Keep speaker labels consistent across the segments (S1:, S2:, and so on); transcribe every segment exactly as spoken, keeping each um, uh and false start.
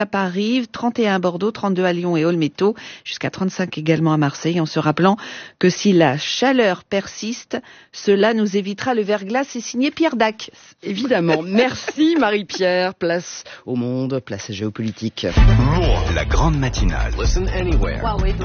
S1: à Paris, trente et un à Bordeaux, trente-deux à Lyon et Olmeto, jusqu'à trente-cinq également à Marseille, en se rappelant que si la chaleur persiste, cela nous évitera le verglas. C'est signé Pierre Dac.
S2: Évidemment. Merci Marie-Pierre. Place au monde, place géopolitique.
S3: La grande matinale. Listen anywhere.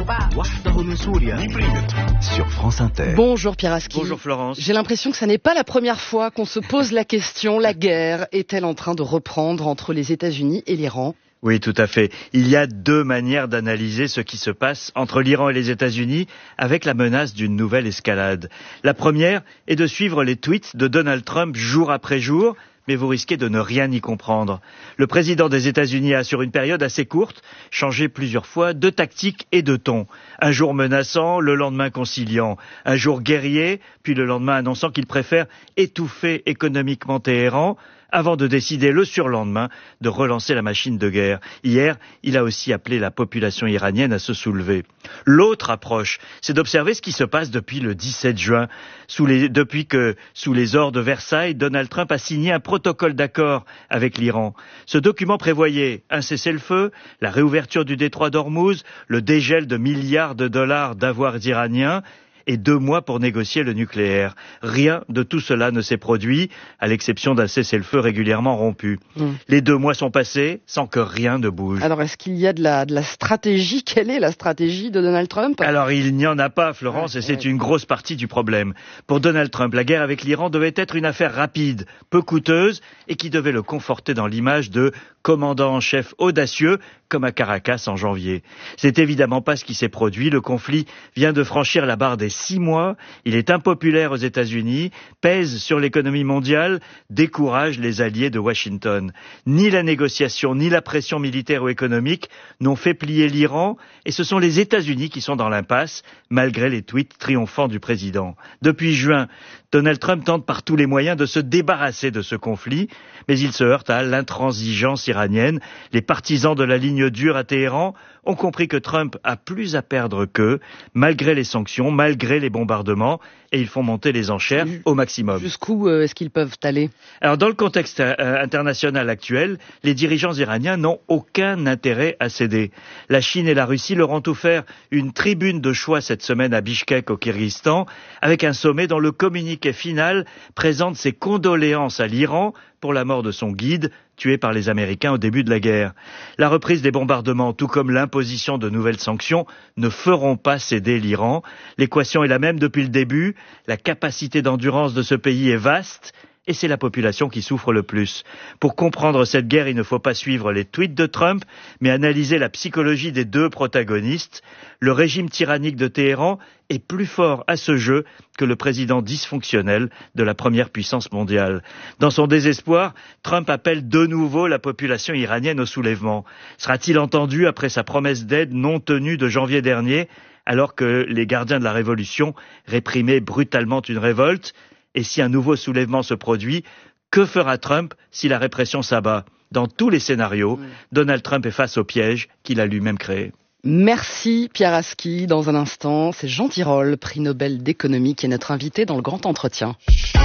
S3: Sur France Inter.
S2: Bonjour Pierre Aski.
S4: Bonjour Florence.
S2: J'ai l'impression que ça n'est pas la première fois qu'on se pose la question, la guerre est-elle en train de reprendre entre les États-Unis et l'Iran ?
S4: Oui, tout à fait. Il y a deux manières d'analyser ce qui se passe entre l'Iran et les États-Unis avec la menace d'une nouvelle escalade. La première est de suivre les tweets de Donald Trump jour après jour, mais vous risquez de ne rien y comprendre. Le président des États-Unis a, sur une période assez courte, changé plusieurs fois de tactique et de ton. Un jour menaçant, le lendemain conciliant. Un jour guerrier, puis le lendemain annonçant qu'il préfère étouffer économiquement Téhéran, avant de décider le surlendemain de relancer la machine de guerre. Hier, il a aussi appelé la population iranienne à se soulever. L'autre approche, c'est d'observer ce qui se passe depuis le dix-sept juin. Sous les, depuis que, sous les ors de Versailles, Donald Trump a signé un protocole d'accord avec l'Iran. Ce document prévoyait un cessez-le-feu, la réouverture du détroit d'Ormuz, le dégel de milliards de dollars d'avoirs iraniens, et deux mois pour négocier le nucléaire. Rien de tout cela ne s'est produit, à l'exception d'un cessez-le-feu régulièrement rompu. Mmh. Les deux mois sont passés sans que rien ne bouge.
S2: Alors, est-ce qu'il y a de la, de la stratégie ? Quelle est la stratégie de Donald Trump ?
S4: Alors, il n'y en a pas, Florence, ah, et c'est ouais. une grosse partie du problème. Pour Donald Trump, la guerre avec l'Iran devait être une affaire rapide, peu coûteuse, et qui devait le conforter dans l'image de commandant en chef audacieux, comme à Caracas en janvier. C'est évidemment pas ce qui s'est produit. Le conflit vient de franchir la barre des six mois. Il est impopulaire aux États-Unis, pèse sur l'économie mondiale, décourage les alliés de Washington. Ni la négociation, ni la pression militaire ou économique n'ont fait plier l'Iran, et ce sont les États-Unis qui sont dans l'impasse, malgré les tweets triomphants du président. Depuis juin, Donald Trump tente par tous les moyens de se débarrasser de ce conflit, mais il se heurte à l'intransigeance iranienne. Les partisans de la ligne dure à Téhéran ont compris que Trump a plus à perdre qu'eux, malgré les sanctions, malgré les bombardements, et ils font monter les enchères au maximum.
S2: Jusqu'où euh, est-ce qu'ils peuvent aller ?
S4: Alors, dans le contexte euh, international actuel, les dirigeants iraniens n'ont aucun intérêt à céder. La Chine et la Russie leur ont offert une tribune de choix cette semaine à Bichkek, au Kirghizstan, avec un sommet dont le communiqué final présente ses condoléances à l'Iran pour la mort de son guide, tué par les Américains au début de la guerre. La reprise des bombardements, tout comme l'imposition de nouvelles sanctions, ne feront pas céder l'Iran. L'équation est la même depuis le début. La capacité d'endurance de ce pays est vaste, et c'est la population qui souffre le plus. Pour comprendre cette guerre, il ne faut pas suivre les tweets de Trump, mais analyser la psychologie des deux protagonistes. Le régime tyrannique de Téhéran est plus fort à ce jeu que le président dysfonctionnel de la première puissance mondiale. Dans son désespoir, Trump appelle de nouveau la population iranienne au soulèvement. Sera-t-il entendu après sa promesse d'aide non tenue de janvier dernier, alors que les gardiens de la révolution réprimaient brutalement une révolte ? Et si un nouveau soulèvement se produit, que fera Trump si la répression s'abat ? Dans tous les scénarios, Donald Trump est face au piège qu'il a lui-même créé.
S2: Merci Pierre Aski. Dans un instant, c'est Jean Tirole, prix Nobel d'économie, qui est notre invité dans le grand entretien.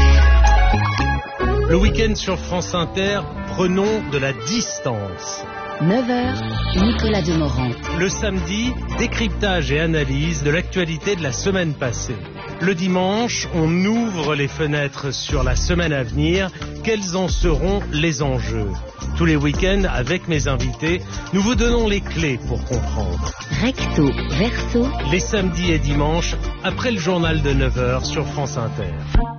S5: Le week-end sur France Inter, prenons de la distance.
S6: neuf heures, Nicolas Demorand.
S5: Le samedi, décryptage et analyse de l'actualité de la semaine passée. Le dimanche, on ouvre les fenêtres sur la semaine à venir. Quels en seront les enjeux ? Tous les week-ends, avec mes invités, nous vous donnons les clés pour comprendre.
S6: Recto, verso.
S5: Les samedis et dimanches, après le journal de neuf heures sur France Inter.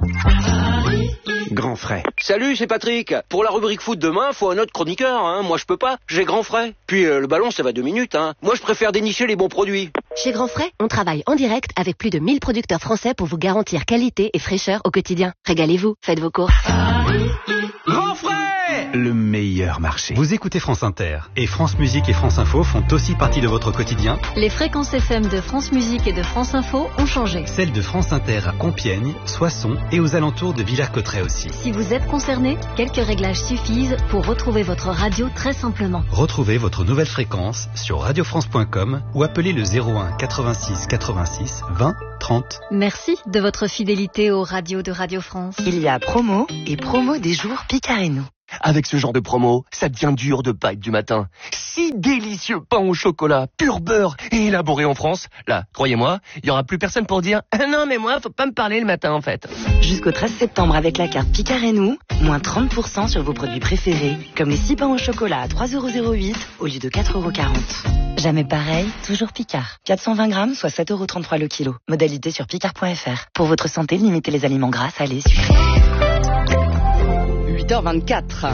S3: Grand frais.
S7: Salut, c'est Patrick. Pour la rubrique foot demain, faut un autre chroniqueur, hein. Moi, je peux pas. J'ai grand frais. Puis euh, le ballon, ça va deux minutes, hein. Moi, je préfère dénicher les bons produits.
S8: Chez Grand Frais, on travaille en direct avec plus de mille producteurs français pour vous garantir qualité et fraîcheur au quotidien. Régalez-vous, faites vos courses.
S7: Grand frais!
S3: Le meilleur marché.
S9: Vous écoutez France Inter et France Musique et France Info font aussi partie de votre quotidien.
S10: Les fréquences F M de France Musique et de France Info ont changé.
S9: Celles de France Inter à Compiègne, Soissons et aux alentours de Villers-Cotterêts aussi.
S10: Si vous êtes concerné, quelques réglages suffisent pour retrouver votre radio très simplement.
S9: Retrouvez votre nouvelle fréquence sur radio france point com ou appelez le zéro un quatre-vingt-six quatre-vingt-six vingt trente.
S10: Merci de votre fidélité aux radios de Radio France.
S11: Il y a promo et promo des jours Picareno. Avec ce genre de promo, ça devient dur de pas être du matin. Si délicieux pain au chocolat, pur beurre et élaboré en France. Là, croyez-moi, il y aura plus personne pour dire ah non mais moi faut pas me parler le matin en fait.
S12: Jusqu'au treize septembre avec la carte Picard et nous, moins trente pour cent sur vos produits préférés, comme les six pains au chocolat à trois euros zéro huit au lieu de quatre euros quarante. Jamais pareil, toujours Picard. quatre cent vingt grammes, soit sept euros trente-trois le kilo. Modalité sur picard point f r. Pour votre santé, limitez les aliments gras, salés, sucrés.
S2: huit heures vingt-quatre.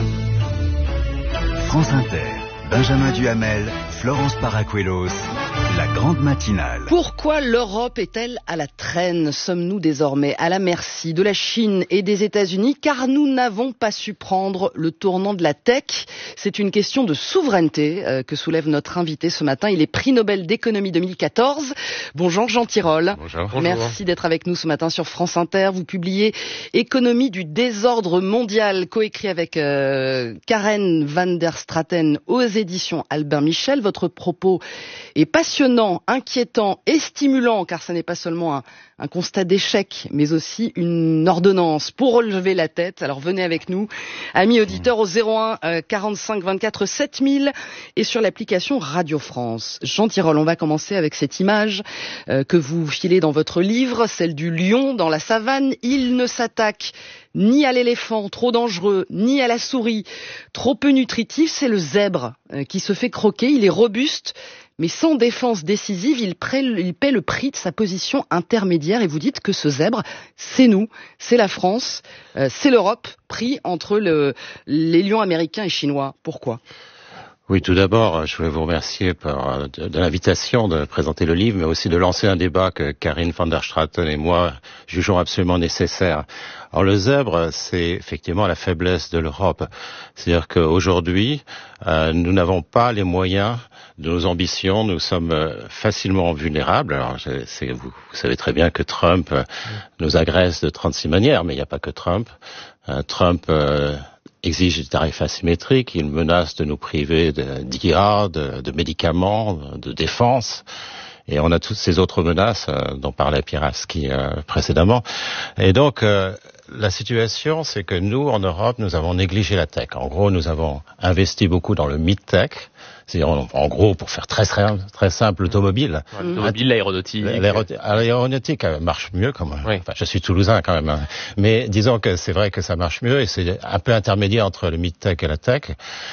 S3: France Inter, Benjamin Duhamel, Florence Paracuelos, la grande matinale.
S2: Pourquoi l'Europe est-elle à la traîne? Sommes-nous désormais à la merci de la Chine et des États-Unis car nous n'avons pas su prendre le tournant de la tech? C'est une question de souveraineté euh, que soulève notre invité ce matin. Il est prix Nobel d'économie deux mille quatorze. Bonjour Jean Tirole.
S13: Bonjour.
S2: Merci d'être avec nous ce matin sur France Inter. Vous publiez Économie du désordre mondial, coécrit avec euh, Karen van der Straten aux éditions Albin Michel. Votre propos est passionnant, inquiétant et stimulant, car ce n'est pas seulement un, un constat d'échec, mais aussi une ordonnance pour relever la tête. Alors venez avec nous, amis auditeurs, au zéro un quarante-cinq vingt-quatre sept mille et sur l'application Radio France. Jean Tirole, on va commencer avec cette image euh, que vous filez dans votre livre, celle du lion dans la savane. Il ne s'attaque ni à l'éléphant, trop dangereux, ni à la souris, trop peu nutritif. C'est le zèbre euh, qui se fait croquer. Il est robuste, mais sans défense décisive, il, paie, il paie le prix de sa position intermédiaire. Et vous dites que ce zèbre, c'est nous, c'est la France, euh, c'est l'Europe, pris entre le, les lions américains et chinois. Pourquoi ?
S13: Oui, tout d'abord, je voulais vous remercier pour, de, de l'invitation de présenter le livre, mais aussi de lancer un débat que Karine van der Straten et moi jugeons absolument nécessaire. Alors le zèbre, c'est effectivement la faiblesse de l'Europe. C'est-à-dire qu'aujourd'hui, euh, nous n'avons pas les moyens de nos ambitions, nous sommes euh, facilement vulnérables. Alors c'est, vous, vous savez très bien que Trump euh, nous agresse de trente-six manières, mais il n'y a pas que Trump. Euh, Trump... Euh, exige des tarifs asymétriques, il menace de nous priver d'I A, de, de médicaments, de défense, et on a toutes ces autres menaces euh, dont parlait Pieraski euh, précédemment. Et donc, euh, la situation, c'est que nous, en Europe, nous avons négligé la tech. En gros, nous avons investi beaucoup dans le mid-tech, c'est-à-dire, en, en gros, pour faire très très, très simple, l'automobile.
S14: Ouais, l'automobile, l'aéronautique.
S13: L'aéronautique marche mieux, quand même. Oui. Enfin, je suis toulousain, quand même. Hein. Mais disons que c'est vrai que ça marche mieux, et c'est un peu intermédiaire entre le mid-tech et la tech.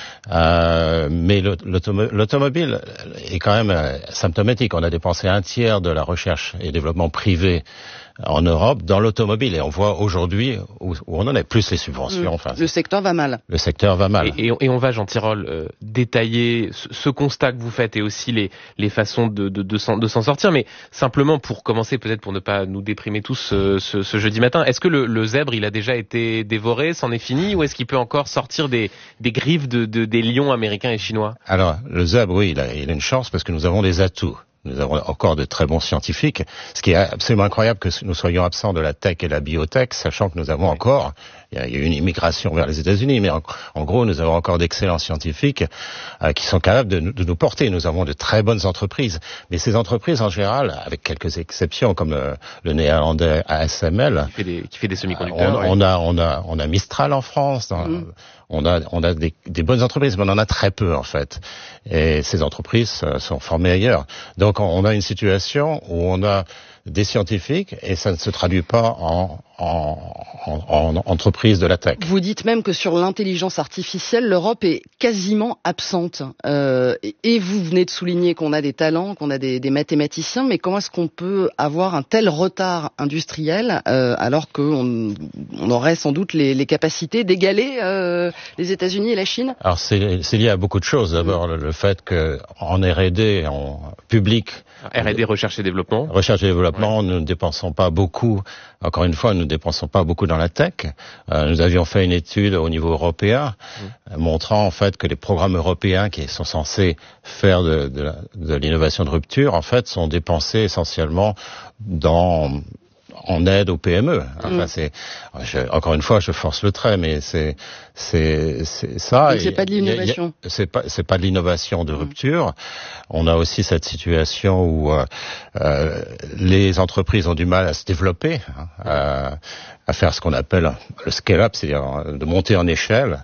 S13: Euh, mais l'automobile est quand même symptomatique. On a dépensé un tiers de la recherche et développement privé en Europe dans l'automobile, et on voit aujourd'hui où, où on en est, plus les subventions. Mmh. Enfin,
S2: le secteur va mal.
S13: Le secteur va mal.
S14: Et, et, et on va, Jean Tirole, euh, détailler ce, ce constat que vous faites et aussi les, les façons de, de, de, s'en, de s'en sortir. Mais simplement pour commencer, peut-être pour ne pas nous déprimer tous euh, ce, ce jeudi matin, est-ce que le, le zèbre, il a déjà été dévoré, c'en est fini, ou est-ce qu'il peut encore sortir des, des griffes de, de, des lions américains et chinois?
S13: Alors, le zèbre, oui, il a, il a une chance parce que nous avons des atouts. Nous avons encore de très bons scientifiques, ce qui est absolument incroyable que nous soyons absents de la tech et de la biotech, sachant que nous avons encore, il y a eu une immigration vers les États-Unis, mais en, en gros, nous avons encore d'excellents scientifiques euh, qui sont capables de, de nous porter. Nous avons de très bonnes entreprises, mais ces entreprises, en général, avec quelques exceptions, comme le, le néerlandais A S M L,
S14: qui fait des, qui fait des semi-conducteurs,
S13: on, ouais. on a, on a, on a Mistral en France. Dans, mmh. On a, on a des, des bonnes entreprises, mais on en a très peu en fait. Et ces entreprises euh, sont formées ailleurs. Donc on a une situation où on a des scientifiques et ça ne se traduit pas en, en, en, en entreprise de la tech.
S2: Vous dites même que sur l'intelligence artificielle, l'Europe est quasiment absente. Euh, et vous venez de souligner qu'on a des talents, qu'on a des, des mathématiciens, mais comment est-ce qu'on peut avoir un tel retard industriel euh, alors qu'on on aurait sans doute les, les capacités d'égaler euh, les États-Unis et la Chine?
S13: Alors c'est, c'est lié à beaucoup de choses. D'abord le, le fait qu'en R et D, en public,
S14: R et D, recherche et développement.
S13: Recherche et développement, ouais. Nous ne dépensons pas beaucoup. Encore une fois, nous ne dépensons pas beaucoup dans la tech. Euh, nous avions fait une étude au niveau européen, mmh. montrant en fait que les programmes européens qui sont censés faire de, de, de l'innovation de rupture, en fait, sont dépensés essentiellement dans en aide aux P M E. Enfin,
S2: Mm.
S13: c'est, je, encore une fois, je force le trait, mais c'est, c'est, c'est ça.
S2: Donc c'est pas de l'innovation.
S13: Il y a, c'est pas, c'est pas de l'innovation de rupture. On a aussi cette situation où euh, euh, les entreprises ont du mal à se développer, hein, à, à faire ce qu'on appelle le scale-up, c'est-à-dire de monter en échelle,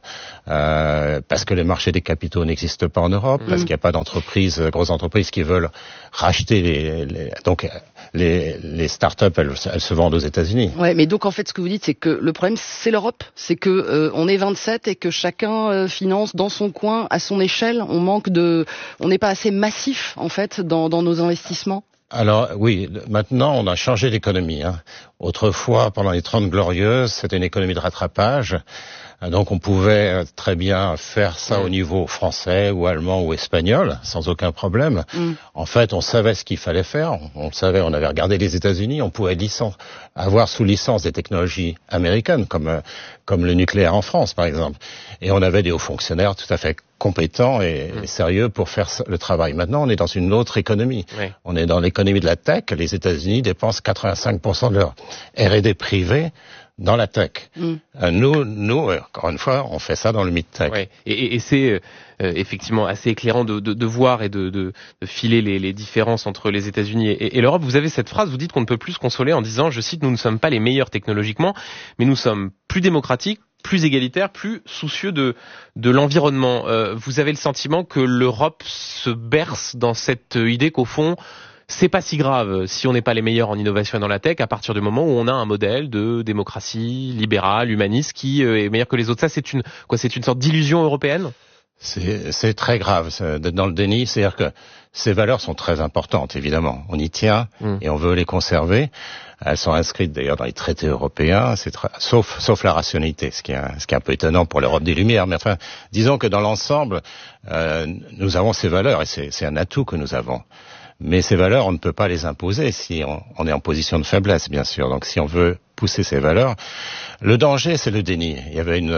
S13: euh, parce que les marchés des capitaux n'existent pas en Europe,
S2: Mm.
S13: parce qu'il n'y a pas d'entreprises, grosses entreprises qui veulent racheter les, les donc les, les start-up, elles, elles se vendent aux États-Unis.
S2: Ouais, mais donc en fait, ce que vous dites, c'est que le problème, c'est l'Europe, c'est que euh, on est vingt-sept et que chacun euh, finance dans son coin, à son échelle. On manque de, on n'est pas assez massif en fait dans, dans nos investissements.
S13: Alors oui, maintenant on a changé d'économie. Hein. Autrefois, pendant les Trente Glorieuses, c'était une économie de rattrapage. Donc on pouvait très bien faire ça au niveau français ou allemand ou espagnol, sans aucun problème.
S2: Mm.
S13: En fait, on savait ce qu'il fallait faire. On le savait, on avait regardé les États-Unis. On pouvait licence, avoir sous licence des technologies américaines, comme, comme le nucléaire en France, par exemple. Et on avait des hauts fonctionnaires tout à fait compétents et, mm. et sérieux pour faire le travail. Maintenant, on est dans une autre économie. Oui. On est dans l'économie de la tech. Les États-Unis dépensent quatre-vingt-cinq pour cent de leur R et D privé dans la tech. Mm. Euh, nous, nous, encore une fois, on fait ça dans le mid-tech.
S14: Ouais. Et, et, et c'est euh, effectivement assez éclairant de, de, de voir et de, de, de filer les, les différences entre les États-Unis et, et l'Europe. Vous avez cette phrase, vous dites qu'on ne peut plus se consoler en disant, je cite, nous ne sommes pas les meilleurs technologiquement, mais nous sommes plus démocratiques, plus égalitaires, plus soucieux de, de l'environnement. Euh, vous avez le sentiment que l'Europe se berce dans cette idée qu'au fond, c'est pas si grave si on n'est pas les meilleurs en innovation et dans la tech à partir du moment où on a un modèle de démocratie libérale, humaniste qui est meilleur que les autres. Ça, c'est une quoi C'est une sorte d'illusion européenne.
S13: C'est, c'est très grave d'être dans le déni. C'est-à-dire que ces valeurs sont très importantes, évidemment. On y tient mmh. et on veut les conserver. Elles sont inscrites d'ailleurs dans les traités européens, c'est très, sauf, sauf la rationalité, ce qui, est, ce qui est un peu étonnant pour l'Europe des Lumières. Mais enfin, disons que dans l'ensemble, euh, nous avons ces valeurs et c'est, c'est un atout que nous avons. Mais ces valeurs, on ne peut pas les imposer si on, on est en position de faiblesse, bien sûr. Donc si on veut pousser ces valeurs, le danger, c'est le déni. Il y avait une,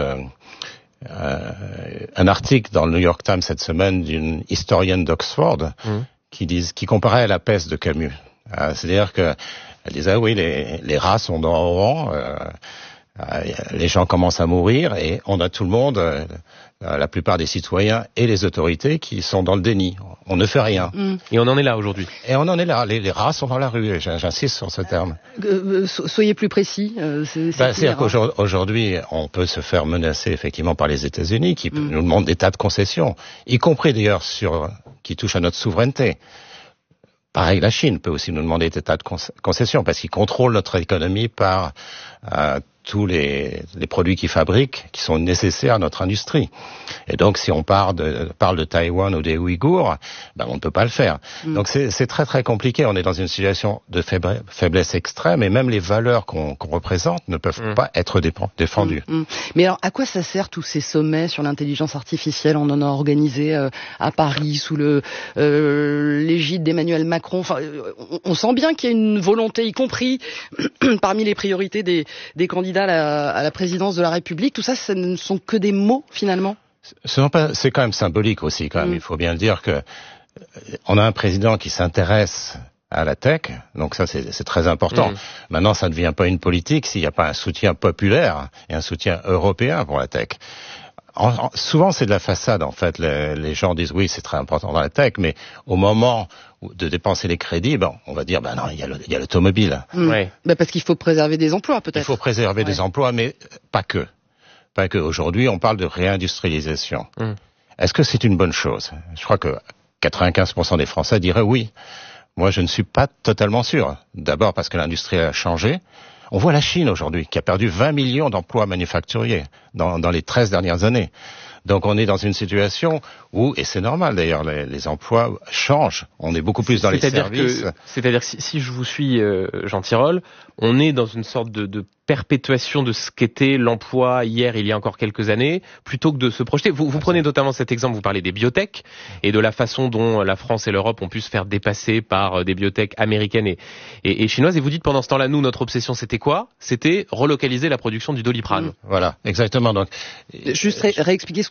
S13: euh, un article dans le New York Times cette semaine d'une historienne d'Oxford mmh. qui, dis, qui comparait à la peste de Camus. Euh, c'est-à-dire que elle disait, oui, les, les rats sont dans le rang, euh, les gens commencent à mourir et on a tout le monde, euh, la plupart des citoyens et les autorités qui sont dans le déni. On ne fait rien.
S14: Mmh. Et on en est là aujourd'hui.
S13: Et on en est là. Les, les rats sont dans la rue. J'insiste sur ce terme.
S2: Euh, soyez plus précis. Euh, c'est, c'est
S13: bah, c'est-à-dire qu'aujourd'hui, on peut se faire menacer effectivement par les États-Unis qui mmh. nous demandent des tas de concessions, y compris d'ailleurs sur qui touchent à notre souveraineté. Pareil, la Chine peut aussi nous demander des tas de concessions parce qu'ils contrôlent notre économie par euh, tous les, les produits qu'ils fabriquent, qui sont nécessaires à notre industrie. Et donc, si on parle de, parle de Taïwan ou des Ouïghours, ben, on ne peut pas le faire. Mm. Donc, c'est, c'est très, très compliqué. On est dans une situation de faiblesse, faiblesse extrême et même les valeurs qu'on, qu'on représente ne peuvent mm. pas être défendues.
S2: Mm. Mm. Mais alors, à quoi ça sert tous ces sommets sur l'intelligence artificielle? On en a organisé euh, à Paris sous le, euh, l'égide d'Emmanuel Macron. Enfin, on, on sent bien qu'il y a une volonté, y compris parmi les priorités des, des candidats à la, à la présidence de la République. Tout ça, ce ne sont que des mots, finalement.
S13: Ce pas, c'est quand même symbolique aussi, quand même. Mm. Il faut bien le dire que on a un président qui s'intéresse à la tech, donc ça c'est, c'est très important. Mm. Maintenant, ça ne devient pas une politique s'il n'y a pas un soutien populaire et un soutien européen pour la tech. En, en, souvent, c'est de la façade, en fait. Les, les gens disent oui, c'est très important dans la tech, mais au moment de dépenser les crédits, ben, on va dire, ben non, il y a, le, il y a l'automobile.
S2: Mmh. Ouais. Ben parce qu'il faut préserver des emplois, peut-être.
S13: Il faut préserver ouais. des emplois, mais pas que. Pas que. Aujourd'hui, on parle de réindustrialisation. Mmh. Est-ce que c'est une bonne chose? Je crois que quatre-vingt-quinze pour cent des Français diraient oui. Moi, je ne suis pas totalement sûr. D'abord parce que l'industrie a changé. On voit la Chine aujourd'hui qui a perdu vingt millions d'emplois manufacturiers dans, dans les treize dernières années. Donc on est dans une situation où, et c'est normal d'ailleurs, les, les emplois changent. On est beaucoup plus dans
S14: c'est-à-dire
S13: les services.
S14: Que, c'est-à-dire que si, si je vous suis, euh, Jean Tirole, on est dans une sorte de, de perpétuation de ce qu'était l'emploi hier, il y a encore quelques années, plutôt que de se projeter. Vous, vous prenez notamment cet exemple, vous parlez des biotech et de la façon dont la France et l'Europe ont pu se faire dépasser par des biotech américaines et, et, et chinoises. Et vous dites pendant ce temps-là, nous, notre obsession, c'était quoi? C'était relocaliser la production du Doliprane. Mmh.
S13: Voilà, exactement. Donc,
S2: juste ré- réexpliquer ce que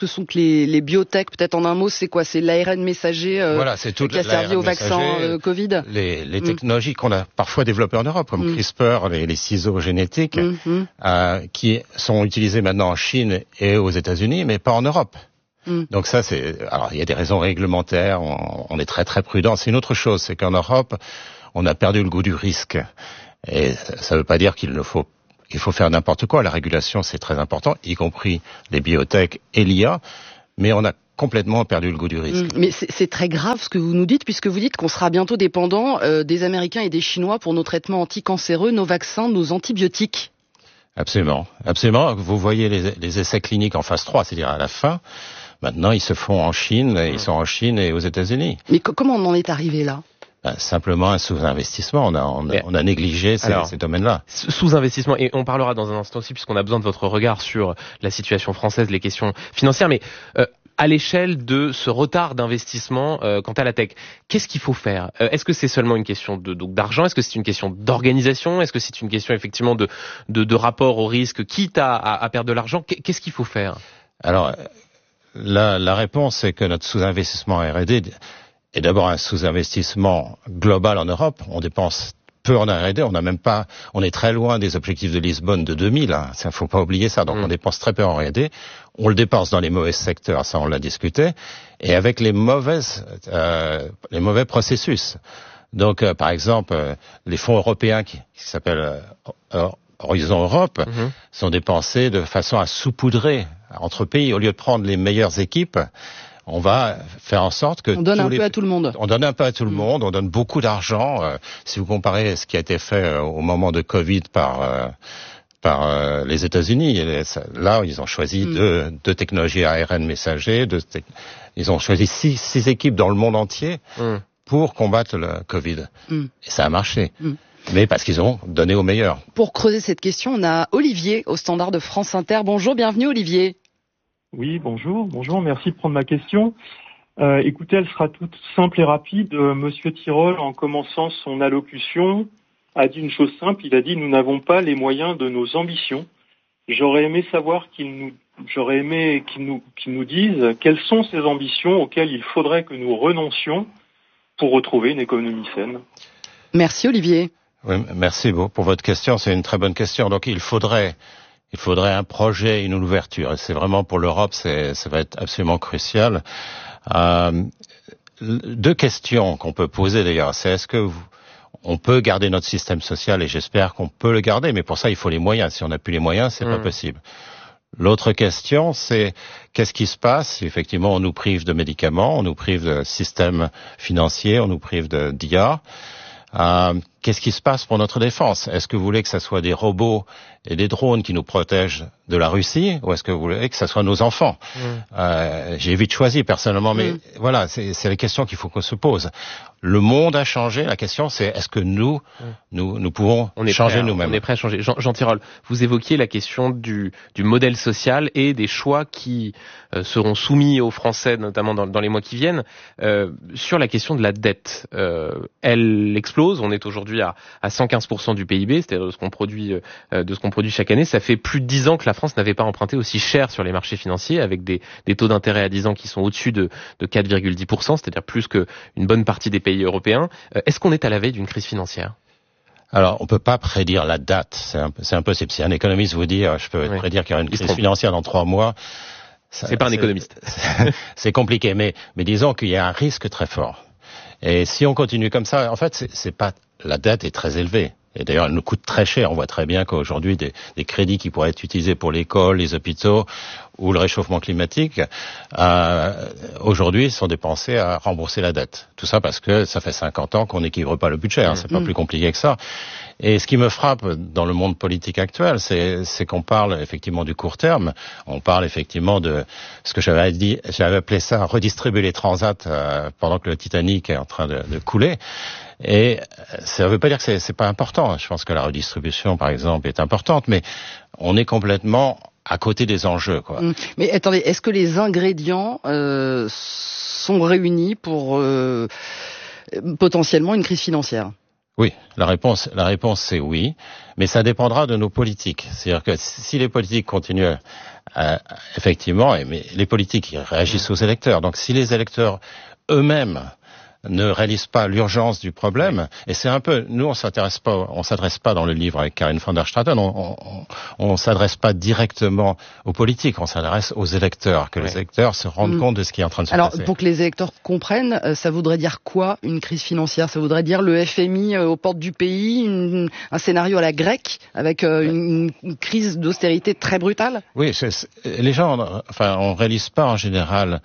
S2: que sont que les, les biotech, peut-être en un mot, c'est quoi? C'est l'A R N messager euh,
S13: voilà, c'est tout
S2: qui a servi au vaccin euh, Covid.
S13: Les, les technologies mm. qu'on a parfois développées en Europe, comme mm. CRISPR, les, les ciseaux génétiques, mm. euh, qui sont utilisés maintenant en Chine et aux États-Unis, mais pas en Europe. Mm. Donc ça, c'est. Alors, il y a des raisons réglementaires. On, on est très très prudent. C'est une autre chose, c'est qu'en Europe, on a perdu le goût du risque. Et ça ne veut pas dire qu'il ne faut. Il faut faire n'importe quoi. La régulation, c'est très important, y compris les biotech et l'I A. Mais on a complètement perdu le goût du risque.
S2: Mais c'est, c'est très grave ce que vous nous dites, puisque vous dites qu'on sera bientôt dépendant euh, des Américains et des Chinois pour nos traitements anticancéreux, nos vaccins, nos antibiotiques.
S13: Absolument, absolument. Vous voyez les, les essais cliniques en phase trois, c'est-à-dire à la fin. Maintenant, ils se font en Chine, ils sont en Chine et aux États-Unis.
S2: Mais co- comment on en est arrivé là?
S13: Ben, simplement un sous-investissement. On a, on a, on a négligé ces,
S14: Alors,
S13: ces domaines-là.
S14: Sous-investissement, et on parlera dans un instant aussi, puisqu'on a besoin de votre regard sur la situation française, les questions financières, mais euh, à l'échelle de ce retard d'investissement euh, quant à la tech, qu'est-ce qu'il faut faire? euh, Est-ce que c'est seulement une question de, donc, d'argent? Est-ce que c'est une question d'organisation? Est-ce que c'est une question effectivement de, de, de rapport au risque, quitte à, à, à perdre de l'argent? Qu'est-ce qu'il faut faire?
S13: Alors, la, la réponse, c'est que notre sous-investissement R et D est d'abord un sous-investissement global en Europe. On dépense peu en R et D, on n'a même pas, on est très loin des objectifs de Lisbonne de deux mille. Hein. Ça, faut pas oublier ça. Donc, mmh. on dépense très peu en R et D. On le dépense dans les mauvais secteurs, ça, on l'a discuté, et avec les mauvaises, euh, les mauvais processus. Donc, euh, par exemple, euh, les fonds européens qui, qui s'appellent euh, Horizon Europe mmh. sont dépensés de façon à saupoudrer entre pays. Au lieu de prendre les meilleures équipes, on va faire en sorte que...
S2: On donne un
S13: les...
S2: peu à tout le monde.
S13: On donne un peu à tout le monde, on donne beaucoup d'argent. Euh, si vous comparez ce qui a été fait euh, au moment de Covid par... Euh, par euh, les États-Unis. Là, ils ont choisi mm. deux, deux technologies A R N messager. Deux te... Ils ont choisi six, six équipes dans le monde entier mm. pour combattre le Covid. Mm. Et ça a marché. Mm. Mais parce qu'ils ont donné au meilleur.
S2: Pour creuser cette question, on a Olivier au standard de France Inter. Bonjour, bienvenue Olivier.
S15: Oui, bonjour. Bonjour, merci de prendre ma question. Euh, écoutez, elle sera toute simple et rapide. Euh, Monsieur Tirole, en commençant son allocution, a dit une chose simple, il a dit « Nous n'avons pas les moyens de nos ambitions ». J'aurais aimé savoir qu'il nous, j'aurais aimé qu'il nous, qu'il nous dise quelles sont ces ambitions auxquelles il faudrait que nous renoncions pour retrouver une économie saine.
S2: Merci Olivier.
S13: Oui, merci pour votre question, c'est une très bonne question. Donc il faudrait, il faudrait un projet, une ouverture. Et c'est vraiment pour l'Europe, c'est, ça va être absolument crucial. Euh, deux questions qu'on peut poser d'ailleurs, c'est est-ce que vous, on peut garder notre système social et j'espère qu'on peut le garder, mais pour ça, il faut les moyens. Si on n'a plus les moyens, c'est mmh. pas possible. L'autre question, c'est qu'est-ce qui se passe si effectivement on nous prive de médicaments, on nous prive de systèmes financiers, on nous prive de d'I A. Euh, qu'est-ce qui se passe pour notre défense? Est-ce que vous voulez que ce soit des robots et des drones qui nous protègent de la Russie, ou est-ce que vous voulez que ce soit nos enfants? mmh. euh, J'ai vite choisi personnellement, mais mmh. voilà, c'est, c'est la question qu'il faut qu'on se pose. Le monde a changé. La question, c'est est-ce que nous, mmh. nous, nous pouvons
S14: on est
S13: changer
S14: prêt,
S13: nous-mêmes?
S14: On est prêt à changer. Jean, Jean Tirole, vous évoquiez la question du, du modèle social et des choix qui euh, seront soumis aux Français, notamment dans, dans les mois qui viennent. Euh, sur la question de la dette, euh, elle explose. On est aujourd'hui à, à cent quinze pour cent du P I B, c'est-à-dire de ce qu'on produit, euh, de ce qu'on produit chaque année. Ça fait plus de dix ans que la France n'avait pas emprunté aussi cher sur les marchés financiers, avec des, des taux d'intérêt à dix ans qui sont au-dessus de, de quatre virgule dix pour cent, c'est-à-dire plus qu'une bonne partie des pays européens. Est-ce qu'on est à la veille d'une crise financière?
S13: Alors, on peut pas prédire la date, c'est, un, c'est impossible. Si un économiste vous dit, je peux oui. prédire qu'il y aura une crise financière dans trois mois,
S14: ça, c'est pas un c'est, économiste.
S13: C'est, c'est compliqué, mais, mais disons qu'il y a un risque très fort. Et si on continue comme ça, en fait, c'est, c'est pas, la dette est très élevée. Et d'ailleurs, elle nous coûte très cher. On voit très bien qu'aujourd'hui, des, des crédits qui pourraient être utilisés pour l'école, les hôpitaux ou le réchauffement climatique, euh, aujourd'hui, sont dépensés à rembourser la dette. Tout ça parce que ça fait cinquante ans qu'on n'équilibre pas le budget. Hein. C'est mmh. pas plus compliqué que ça. Et ce qui me frappe dans le monde politique actuel, c'est, c'est qu'on parle effectivement du court terme. On parle effectivement de ce que j'avais dit, j'avais appelé ça redistribuer les transats euh, pendant que le Titanic est en train de, de couler. Et ça ne veut pas dire que c'est, c'est pas important. Je pense que la redistribution, par exemple, est importante, mais on est complètement à côté des enjeux, quoi.
S2: Mais attendez, est-ce que les ingrédients euh, sont réunis pour euh, potentiellement une crise financière?
S13: Oui, la réponse, la réponse c'est oui, mais ça dépendra de nos politiques. C'est-à-dire que si les politiques continuent à, à, effectivement, mais les politiques ils réagissent aux électeurs. Donc si les électeurs eux-mêmes ne réalisent pas l'urgence du problème, et c'est un peu, nous on s'intéresse pas, on s'adresse pas dans le livre avec Carine van der Straten, on, on, on s'adresse pas directement aux politiques, on s'adresse aux électeurs, que ouais. les électeurs se rendent mmh. compte de ce qui est en train de se
S2: Alors,
S13: passer.
S2: Alors pour que les électeurs comprennent, ça voudrait dire quoi une crise financière? Ça voudrait dire le F M I aux portes du pays, une, un scénario à la grecque avec euh, une, une crise d'austérité très brutale?
S13: Oui, c'est, c'est, les gens, enfin, on réalise pas en général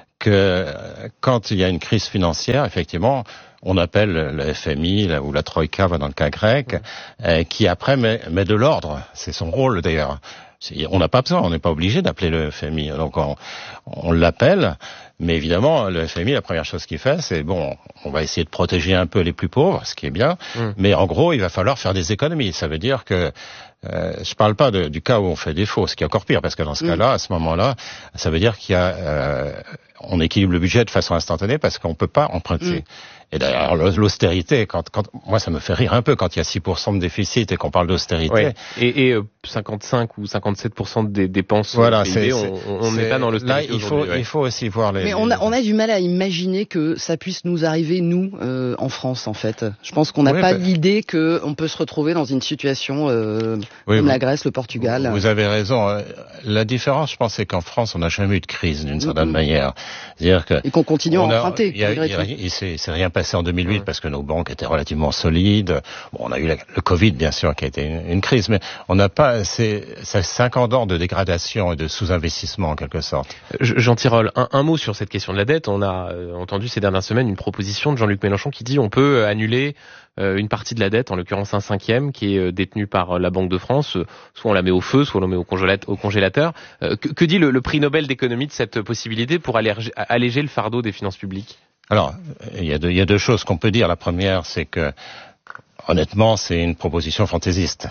S13: que quand il y a une crise financière, effectivement, on appelle le F M I ou la Troïka dans le cas grec, euh, qui après met, met de l'ordre. C'est son rôle d'ailleurs. On n'a pas besoin, on n'est pas obligé d'appeler le F M I. Donc on, on l'appelle, mais évidemment le F M I, la première chose qu'il fait, c'est bon, on va essayer de protéger un peu les plus pauvres, ce qui est bien, mmh. mais en gros, il va falloir faire des économies. Ça veut dire que Euh, je parle pas de, du cas où on fait défaut, ce qui est encore pire, parce que dans ce mmh. cas-là, à ce moment-là, ça veut dire qu'il y a, euh, on équilibre le budget de façon instantanée parce qu'on peut pas emprunter. Mmh. Et d'ailleurs, l'austérité, quand, quand, moi, ça me fait rire un peu quand il y a six pour cent de déficit et qu'on parle d'austérité.
S14: Ouais. Et, et euh, cinquante-cinq ou cinquante-sept pour cent des dépenses
S13: voilà,
S14: P I B, on n'est pas dans l'austérité.
S13: Là, il faut,
S14: ouais.
S13: il faut aussi voir les.
S2: Mais on a, on a du mal à imaginer que ça puisse nous arriver nous euh, en France, en fait. Je pense qu'on n'a oui, pas bah... l'idée que on peut se retrouver dans une situation euh, oui, comme vous, la Grèce, le Portugal.
S13: Vous avez raison. La différence, je pense, c'est qu'en France, on n'a jamais eu de crise d'une certaine mmh. manière. C'est-à-dire que
S2: et qu'on continue à emprunter.
S13: Il y a, il y a, il s'est rien passé en deux mille huit mmh. parce que nos banques étaient relativement solides. Bon, on a eu la, le Covid, bien sûr, qui a été une, une crise, mais on n'a pas. C'est cinquante ans de dégradation et de sous-investissement en quelque sorte.
S14: Jean Tirole, un, un mot sur cette question de la dette. On a euh, entendu ces dernières semaines une proposition de Jean-Luc Mélenchon qui dit on peut annuler euh, une partie de la dette, en l'occurrence un cinquième, qui est euh, détenue par la Banque de France. Euh, soit on la met au feu, soit on la met au, congélat- au congélateur. Euh, que, que dit le, le prix Nobel d'économie de cette possibilité pour alléger, alléger le fardeau des finances publiques?
S13: Alors, il y a deux, il y a deux choses qu'on peut dire. La première, c'est que honnêtement, c'est une proposition fantaisiste.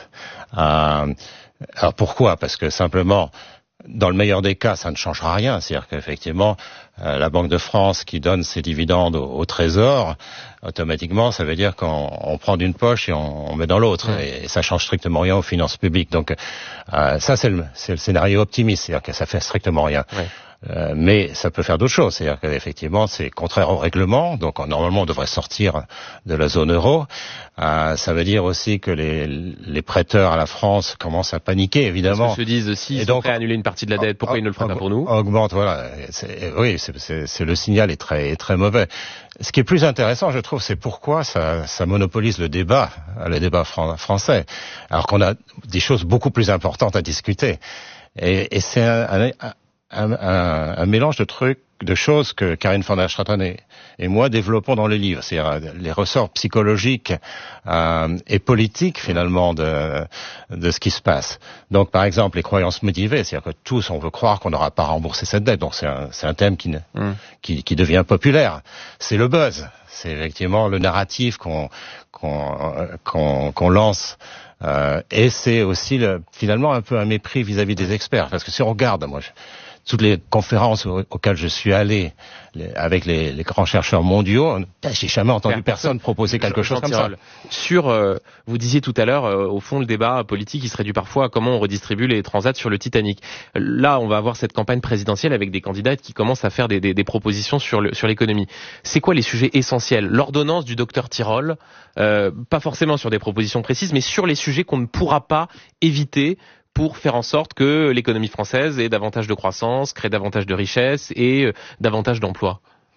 S13: Euh, alors pourquoi? Parce que simplement, dans le meilleur des cas, ça ne changera rien. C'est-à-dire qu'effectivement, euh, la Banque de France qui donne ses dividendes au, au Trésor, automatiquement, ça veut dire qu'on on prend d'une poche et on, on met dans l'autre. Mmh. Et, et ça change strictement rien aux finances publiques. Donc euh, ça, c'est le, c'est le scénario optimiste. C'est-à-dire que ça fait strictement rien. Ouais. Euh, mais ça peut faire d'autres choses, c'est-à-dire qu'effectivement c'est contraire au règlement, donc normalement on devrait sortir de la zone euro. Euh, ça veut dire aussi que les, les prêteurs à la France commencent à paniquer, évidemment.
S14: Parce que se disent aussi, ils sont prêts à annuler une partie de la dette, pourquoi ils ne le feraient pas pour nous?
S13: Augmente, voilà. C'est, oui, c'est, c'est, c'est le signal est très, est très mauvais. Ce qui est plus intéressant, je trouve, c'est pourquoi ça, ça monopolise le débat, le débat fran- français, alors qu'on a des choses beaucoup plus importantes à discuter. Et, et c'est un, un, un Un, un, un mélange de trucs, de choses que Carine van der Straten et, et moi développons dans le livre, c'est-à-dire les ressorts psychologiques euh, et politiques finalement de, de ce qui se passe. Donc par exemple les croyances motivées, c'est-à-dire que tous on veut croire qu'on n'aura pas remboursé cette dette, donc c'est un, c'est un thème qui, ne, mmh. qui, qui devient populaire. C'est le buzz, c'est effectivement le narratif qu'on, qu'on, qu'on, qu'on lance. Euh, et c'est aussi le, finalement un peu un mépris vis-à-vis des experts, parce que si on regarde, moi, je, toutes les conférences auxquelles je suis allé les, avec les, les grands chercheurs mondiaux, j'ai jamais entendu Faire personne proposer quelque chose comme ça.
S14: Sur, euh, vous disiez tout à l'heure, euh, au fond, le débat politique, il se réduit parfois à comment on redistribue les transats sur le Titanic. Là, on va avoir cette campagne présidentielle avec des candidats qui commencent à faire des, des, des propositions sur, le, sur l'économie. C'est quoi les sujets essentiels? L'ordonnance du docteur Tirole, euh, pas forcément sur des propositions précises, mais sur les sujets qu'on ne pourra pas éviter pour faire en sorte que l'économie française ait davantage de croissance, crée davantage de richesse et euh, davantage d'emplois.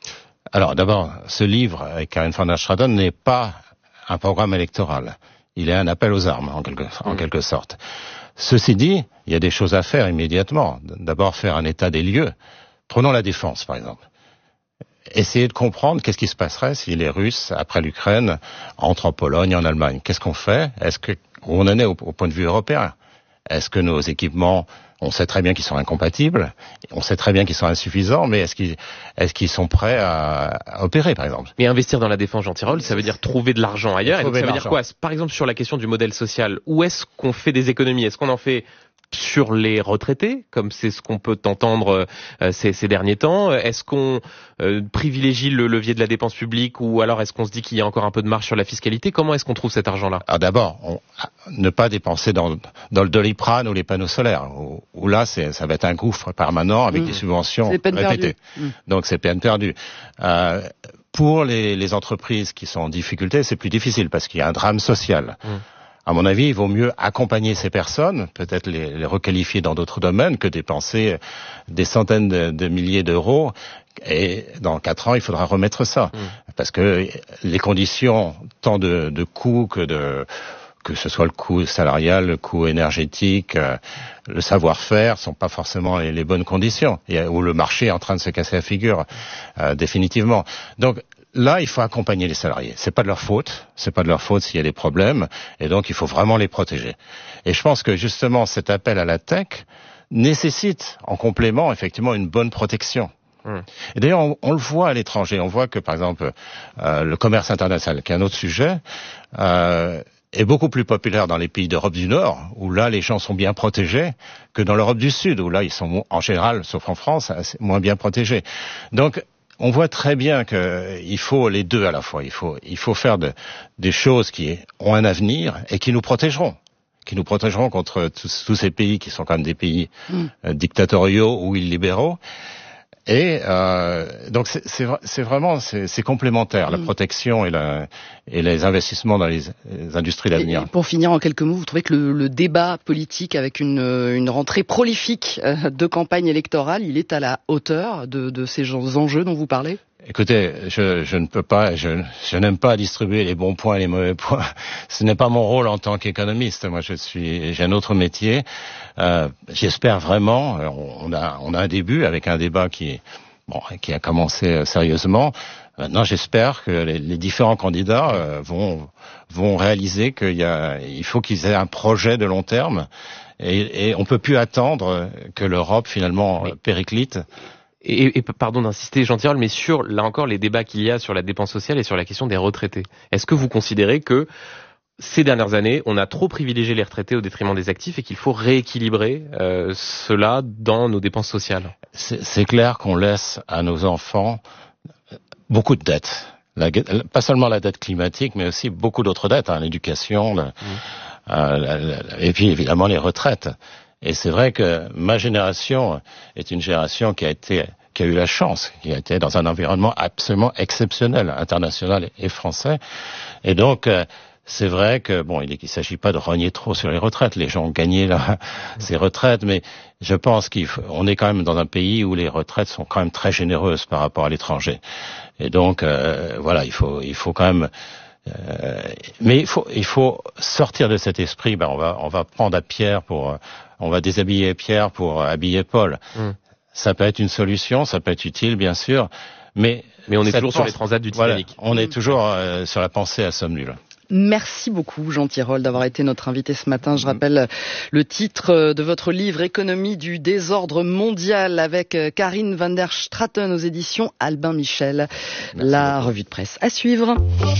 S13: Alors d'abord, ce livre avec Carine van der Straten n'est pas un programme électoral. Il est un appel aux armes, en quelque, en mmh. quelque sorte. Ceci dit, il y a des choses à faire immédiatement. D'abord, faire un état des lieux. Prenons la défense, par exemple. Essayer de comprendre qu'est-ce qui se passerait si les Russes, après l'Ukraine, entrent en Pologne, en Allemagne. Qu'est-ce qu'on fait? Est-ce que, où on en est au, au point de vue européen? Est-ce que nos équipements, on sait très bien qu'ils sont incompatibles, on sait très bien qu'ils sont insuffisants, mais est-ce qu'ils, est-ce qu'ils sont prêts à, à opérer, par exemple?
S14: Mais investir dans la défense, Jean Tirole, ça veut dire trouver de l'argent ailleurs. Et donc ça veut dire quoi? Par exemple, sur la question du modèle social, où est-ce qu'on fait des économies? Est-ce qu'on en fait sur les retraités, comme c'est ce qu'on peut entendre euh, ces, ces derniers temps? Est-ce qu'on euh, privilégie le levier de la dépense publique, ou alors est-ce qu'on se dit qu'il y a encore un peu de marge sur la fiscalité? Comment est-ce qu'on trouve cet argent-là?
S13: Alors d'abord, on, ne pas dépenser dans, dans le Doliprane ou les panneaux solaires, où, où là c'est, ça va être un gouffre permanent avec mmh. des subventions répétées. Mmh. Donc c'est peine perdue. Euh, pour les, les entreprises qui sont en difficulté, c'est plus difficile parce qu'il y a un drame social. Mmh. À mon avis, il vaut mieux accompagner ces personnes, peut-être les, les requalifier dans d'autres domaines, que dépenser des centaines de, de milliers d'euros. Et dans quatre ans, il faudra remettre ça. Mmh. Parce que les conditions, tant de, de coûts que de... que ce soit le coût salarial, le coût énergétique, euh, le savoir-faire, sont pas forcément les, les bonnes conditions. Et, où le marché est en train de se casser la figure, euh, définitivement. Donc, là, il faut accompagner les salariés. C'est pas de leur faute. C'est pas de leur faute s'il y a des problèmes. Et donc, il faut vraiment les protéger. Et je pense que, justement, cet appel à la tech nécessite, en complément, effectivement, une bonne protection. Mmh. Et d'ailleurs, on, on le voit à l'étranger. On voit que, par exemple, euh, le commerce international, qui est un autre sujet, euh, est beaucoup plus populaire dans les pays d'Europe du Nord, où là, les gens sont bien protégés, que dans l'Europe du Sud, où là, ils sont, en général, sauf en France, moins bien protégés. Donc, on voit très bien qu'il faut les deux à la fois. Il faut, il faut faire de, des choses qui ont un avenir et qui nous protégeront. qui nous protégeront contre tous, tous ces pays qui sont quand même des pays mmh. euh, dictatoriaux ou illibéraux. Et euh, donc c'est, c'est, c'est vraiment c'est, c'est complémentaire, mmh. la protection et, la, et les investissements dans les, les industries d'avenir.
S2: Et pour finir en quelques mots, vous trouvez que le, le débat politique avec une, une rentrée prolifique de campagne électorale, il est à la hauteur de, de ces enjeux dont vous parlez ?
S13: Écoutez, je, je ne peux pas, je, je n'aime pas distribuer les bons points et les mauvais points. Ce n'est pas mon rôle en tant qu'économiste. Moi, je suis, j'ai un autre métier. Euh, j'espère vraiment. On a, on a un début avec un débat qui, bon, qui a commencé sérieusement. Maintenant, j'espère que les, les différents candidats euh, vont, vont réaliser qu'il y a, il faut qu'ils aient un projet de long terme. Et, et on peut plus attendre que l'Europe finalement oui. périclite.
S14: Et, et pardon d'insister, Jean Tirole, mais sur, là encore, les débats qu'il y a sur la dépense sociale et sur la question des retraités. Est-ce que vous considérez que ces dernières années, on a trop privilégié les retraités au détriment des actifs et qu'il faut rééquilibrer euh, cela dans nos dépenses sociales ?
S13: c'est, c'est clair qu'on laisse à nos enfants beaucoup de dettes. La, pas seulement la dette climatique, mais aussi beaucoup d'autres dettes, hein, l'éducation, la, mmh. euh, la, la, et puis évidemment les retraites. Et c'est vrai que ma génération est une génération qui a été, qui a eu la chance, qui a été dans un environnement absolument exceptionnel, international et français. Et donc, c'est vrai que bon, il ne s'agit pas de rogner trop sur les retraites. Les gens ont gagné là, ces retraites, mais je pense qu'on est quand même dans un pays où les retraites sont quand même très généreuses par rapport à l'étranger. Et donc, euh, voilà, il faut, il faut quand même. Euh, mais il faut, il faut sortir de cet esprit. Ben, on va, on va prendre à Pierre pour, on va déshabiller Pierre pour habiller Paul. Mm. Ça peut être une solution, ça peut être utile, bien sûr, mais
S14: mais on est toujours pense, sur les transats du Titanic.
S13: Voilà, on mm. est toujours euh, sur la pensée à somme nulle.
S2: Merci beaucoup, Jean Tirole, d'avoir été notre invité ce matin. Je rappelle le titre de votre livre « Économie du désordre mondial » avec Karine van der Straten aux éditions Albin Michel. Merci La beaucoup. Revue de presse à suivre.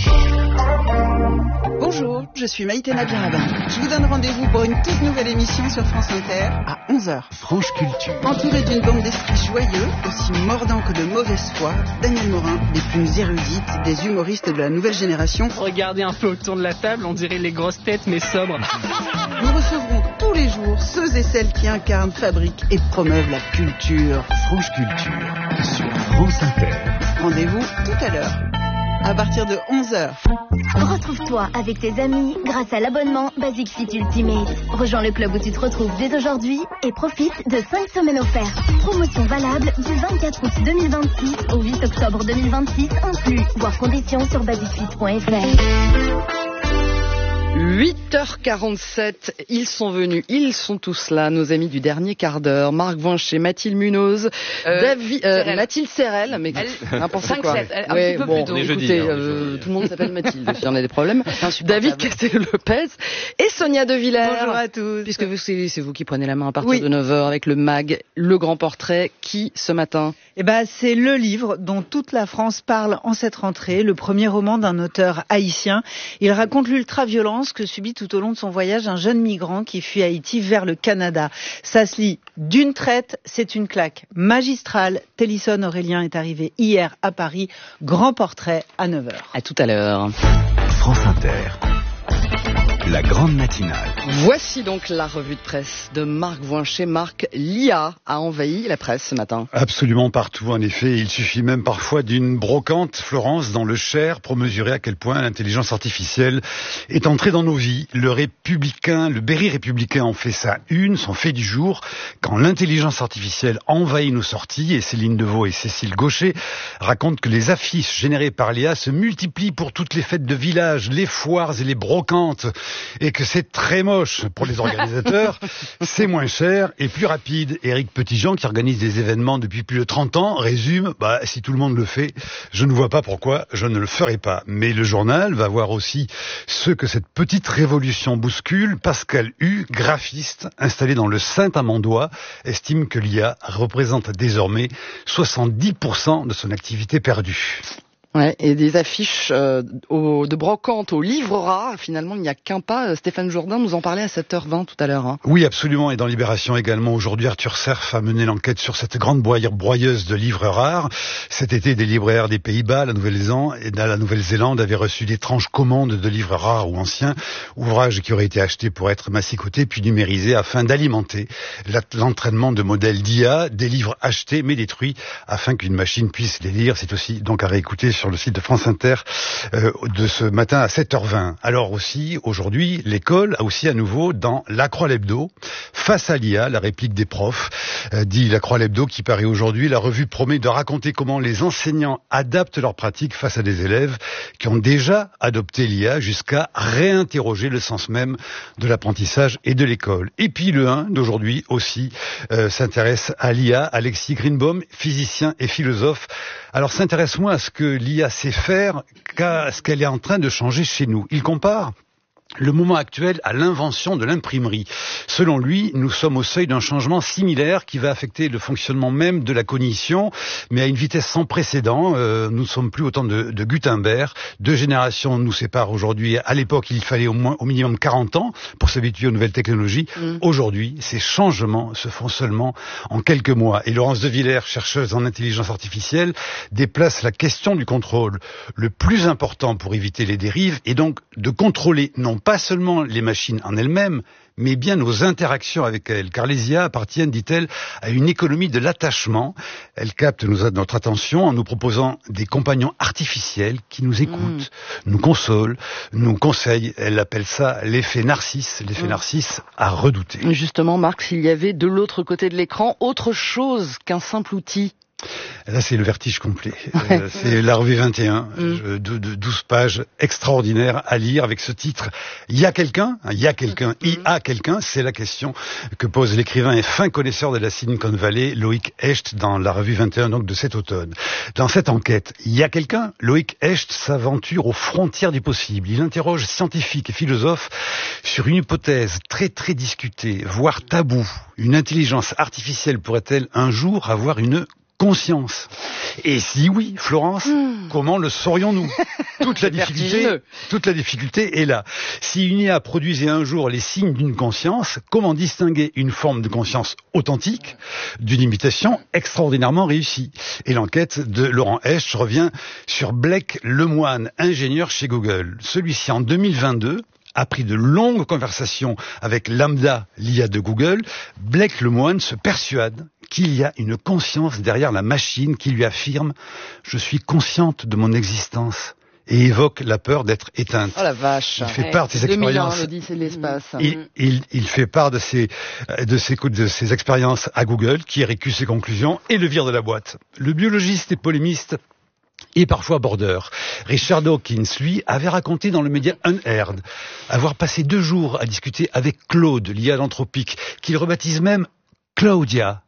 S16: Bonjour, je suis Maïté Nabirabin. Je vous donne rendez-vous pour une toute nouvelle émission sur France Inter à onze heures.
S3: Franche Culture.
S16: Entouré d'une bande d'esprits joyeux, aussi mordants que de mauvaise foi, Daniel Morin, des plus érudites, des humoristes de la nouvelle génération.
S17: Regardez un peu autour de la table, on dirait les grosses têtes mais sobres.
S16: Nous recevrons tous les jours ceux et celles qui incarnent, fabriquent et promeuvent la culture.
S3: Franche Culture sur France Inter.
S16: Rendez-vous tout à l'heure. À partir de onze heures.
S10: Retrouve-toi avec tes amis grâce à l'abonnement Basic Fit Ultimate. Rejoins le club où tu te retrouves dès aujourd'hui et profite de cinq semaines offertes. Promotion valable du vingt-quatre août deux mille vingt-six au huit octobre deux mille vingt-six inclus. Voir conditions sur basic fit point f r.
S2: huit heures quarante-sept, ils sont venus, ils sont tous là, nos amis du dernier quart d'heure. Marc Voinchet, Mathilde Munoz, euh, David, euh, Mathilde Serrel, mais n'importe quoi.
S18: cinq sept, un
S2: ouais,
S18: petit peu
S2: bon,
S18: plus tôt.
S2: Écoutez,
S14: jeudi,
S2: euh, hein, tout le monde s'appelle Mathilde, s'il y en a des problèmes. David Castel-Lopez et Sonia De Villers.
S16: Bonjour à tous.
S2: Puisque vous, c'est, c'est vous qui prenez la main à partir
S1: oui.
S2: de neuf heures avec le mag, le grand portrait, qui ce matin?
S1: Eh ben, c'est le livre dont toute la France parle en cette rentrée, le premier roman d'un auteur haïtien. Il raconte l'ultra-violence
S18: souffrances que subit tout au long de son voyage un jeune migrant qui fuit Haïti vers le Canada. Ça se lit d'une traite, c'est une claque magistrale. Télisson Aurélien est arrivé hier à Paris. Grand portrait à neuf heures.
S2: À tout à l'heure.
S3: France Inter. La grande matinale.
S2: Voici donc la revue de presse de Marc Voinchet. Marc, l'I A a envahi la presse ce matin.
S19: Absolument partout, en effet. Il suffit même parfois d'une brocante, Florence, dans le Cher, pour mesurer à quel point l'intelligence artificielle est entrée dans nos vies. Le Républicain, le Berry républicain en fait sa une, son fait du jour, quand l'intelligence artificielle envahit nos sorties, et Céline Deveau et Cécile Gaucher racontent que les affiches générées par l'I A se multiplient pour toutes les fêtes de village, les foires et les brocantes. Et que c'est très moche pour les organisateurs, c'est moins cher et plus rapide. Éric Petitjean, qui organise des événements depuis plus de trente ans, résume, bah, si tout le monde le fait, je ne vois pas pourquoi je ne le ferai pas. Mais le journal va voir aussi ce que cette petite révolution bouscule. Pascal Hu, graphiste, installé dans le Saint-Amandois, estime que l'I A représente désormais soixante-dix pour cent de son activité perdue.
S2: Ouais, et des affiches euh, au, de brocante au livre rare, finalement il n'y a qu'un pas. Stéphane Jourdain nous en parlait à sept heures vingt tout à l'heure. Hein.
S19: Oui, absolument, et dans Libération également. Aujourd'hui, Arthur Serf a mené l'enquête sur cette grande broyeuse de livres rares. Cet été, des libraires des Pays-Bas, la Nouvelle-Zélande, et la Nouvelle-Zélande avaient reçu d'étranges commandes de livres rares ou anciens, ouvrages qui auraient été achetés pour être massicotés puis numérisés afin d'alimenter l'entraînement de modèles d'I A, des livres achetés mais détruits afin qu'une machine puisse les lire. C'est aussi donc à réécouter sur le site de France Inter euh, de ce matin à sept heures vingt. Alors aussi, aujourd'hui, l'école a aussi à nouveau dans La Croix l'Hebdo, face à l'I A, la réplique des profs, euh, dit La Croix l'Hebdo qui paraît aujourd'hui. La revue promet de raconter comment les enseignants adaptent leurs pratiques face à des élèves qui ont déjà adopté l'I A jusqu'à réinterroger le sens même de l'apprentissage et de l'école. Et puis le un d'aujourd'hui aussi euh, s'intéresse à l'I A. Alexis Greenbaum, physicien et philosophe, alors s'intéresse moins à ce que l'I A sait faire qu'à ce qu'elle est en train de changer chez nous. Il compare le moment actuel à l'invention de l'imprimerie. Selon lui, nous sommes au seuil d'un changement similaire qui va affecter le fonctionnement même de la cognition, mais à une vitesse sans précédent. Euh, nous ne sommes plus au temps de, de Gutenberg. Deux générations nous séparent aujourd'hui. À l'époque, il fallait au moins, au minimum quarante ans pour s'habituer aux nouvelles technologies. Mmh. Aujourd'hui, ces changements se font seulement en quelques mois. Et Laurence de Villers, chercheuse en intelligence artificielle, déplace la question du contrôle. Le plus important pour éviter les dérives est donc de contrôler non pas seulement les machines en elles-mêmes, mais bien nos interactions avec elles. Car les I A appartiennent, dit-elle, à une économie de l'attachement. Elles captent nos, notre attention en nous proposant des compagnons artificiels qui nous écoutent, mmh. nous consolent, nous conseillent. Elle appelle ça l'effet Narcisse, l'effet mmh. Narcisse à redouter.
S2: Justement, Marc, s'il y avait de l'autre côté de l'écran autre chose qu'un simple outil.
S19: Là, c'est le vertige complet. Euh, c'est la revue vingt et un, mm. je, de, de douze pages extraordinaires à lire avec ce titre. Il y a quelqu'un, il y a quelqu'un, il y a quelqu'un, c'est la question que pose l'écrivain et fin connaisseur de la Silicon Valley, Loïc Hecht, dans la revue vingt et un donc de cet automne. Dans cette enquête, il y a quelqu'un, Loïc Hecht s'aventure aux frontières du possible. Il interroge scientifiques et philosophes sur une hypothèse très très discutée, voire taboue. Une intelligence artificielle pourrait-elle un jour avoir une conscience? Et si oui, Florence, mmh. comment le saurions-nous? Toute la difficulté, toute la difficulté est là. Si une I A produisait un jour les signes d'une conscience, comment distinguer une forme de conscience authentique d'une imitation extraordinairement réussie? Et l'enquête de Laurent Hecht revient sur Blake Lemoine, ingénieur chez Google. Celui-ci, en deux mille vingt-deux, après de longues conversations avec Lambda, l'I A de Google, Blake Lemoine se persuade qu'il y a une conscience derrière la machine qui lui affirme « Je suis consciente de mon existence » et évoque la peur d'être éteinte.
S2: Oh la vache.
S19: Il fait ouais, part de ses expériences.
S2: l'Odyssée de l'espace.
S19: Il, il, il fait part de ses, de ses, de ses expériences à Google, qui récuse ses conclusions et le vire de la boîte. Le biologiste et polémiste et parfois border. Richard Dawkins, lui, avait raconté dans le média Unheard avoir passé deux jours à discuter avec Claude, l'I A d'Anthropique, qu'il rebaptise même Claudia,